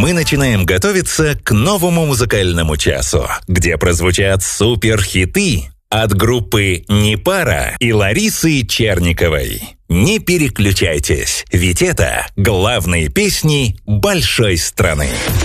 мы начинаем готовиться к новому музыкальному часу, где прозвучат суперхиты от группы «Непара» и Ларисы Черниковой. Не переключайтесь, ведь это главные песни большой страны.